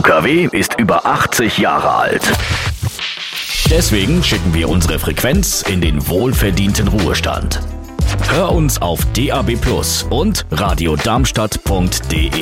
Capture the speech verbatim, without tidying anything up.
K W ist über achtzig Jahre alt. Deswegen schicken wir unsere Frequenz in den wohlverdienten Ruhestand. Hör uns auf D A B plus und radio darmstadt punkt de.